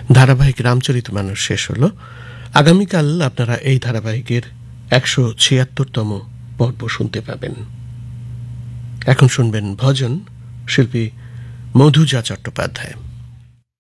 ধারাবাহিক রামচরিতমানস শেষ হলো। আগামীকাল আপনারা এই ধারাবাহিকের 176তম পর্ব শুনতে পাবেন। এখন শুনবেন ভজন, শিল্পী মধুজা চট্টোপাধ্যায়।